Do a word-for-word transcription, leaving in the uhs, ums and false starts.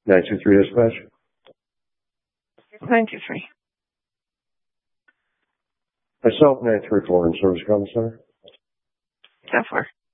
nine two three dispatch. nine two three. Myself, nine three four in Service Common Center. ten four.